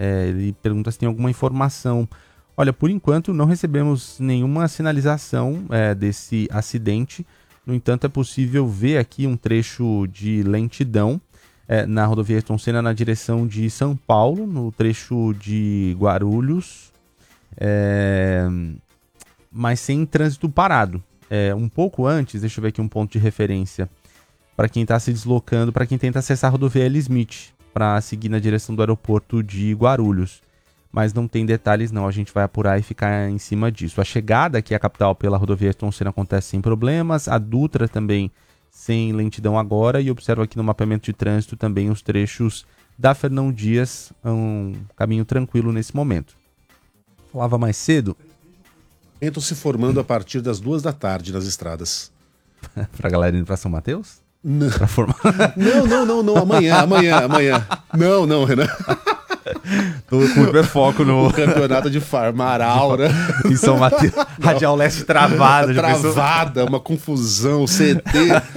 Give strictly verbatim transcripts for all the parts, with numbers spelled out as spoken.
É, ele pergunta se tem alguma informação. Olha, por enquanto não recebemos nenhuma sinalização é, desse acidente. No entanto, é possível ver aqui um trecho de lentidão é, na rodovia Ayrton Senna na direção de São Paulo, no trecho de Guarulhos, é, mas sem trânsito parado. É, um pouco antes, deixa eu ver aqui um ponto de referência para quem está se deslocando, para quem tenta acessar a rodovia L. Smith, para seguir na direção do aeroporto de Guarulhos. Mas não tem detalhes não, a gente vai apurar e ficar em cima disso. A chegada aqui à capital pela rodovia Ayrton Senna acontece sem problemas, a Dutra também sem lentidão agora, e observo aqui no mapeamento de trânsito também os trechos da Fernão Dias, um caminho tranquilo nesse momento. Falava mais cedo. Entram se formando a partir das duas da tarde nas estradas. Pra galera indo pra São Mateus? Não. Pra formar... não, não, não, não, amanhã, amanhã, amanhã. Não, não, Renan. Tô com hiper foco no o campeonato de Farmaral, né? Em São Mateus. Radial Leste travada. Travada, uma confusão, C T.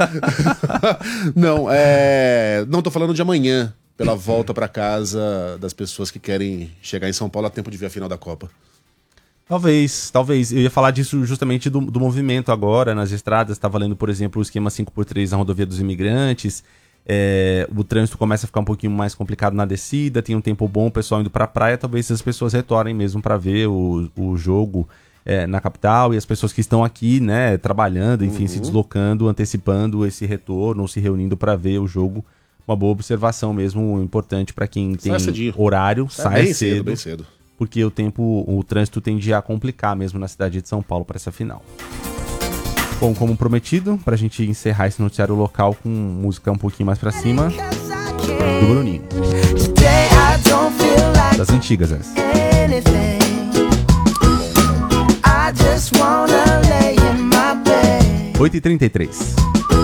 Não, é... não tô falando de amanhã, pela volta para casa das pessoas que querem chegar em São Paulo a tempo de ver a final da Copa. Talvez, talvez. Eu ia falar disso justamente do, do movimento agora nas estradas. Tá valendo, por exemplo, o esquema cinco por três na rodovia dos imigrantes. É, o trânsito começa a ficar um pouquinho mais complicado na descida, tem um tempo bom, o pessoal indo pra praia, talvez as pessoas retornem mesmo para ver o, o jogo é, na capital, e as pessoas que estão aqui, né, trabalhando, enfim, uhum. se deslocando, antecipando esse retorno, ou se reunindo para ver o jogo. Uma boa observação mesmo, importante para quem tem horário, sai, sai bem cedo, cedo, bem cedo, porque o tempo, o trânsito tende a complicar mesmo na cidade de São Paulo para essa final. Bom, como prometido, pra gente encerrar esse noticiário local com música um pouquinho mais pra cima, do Bruninho. Das antigas, essa. oito e trinta e três.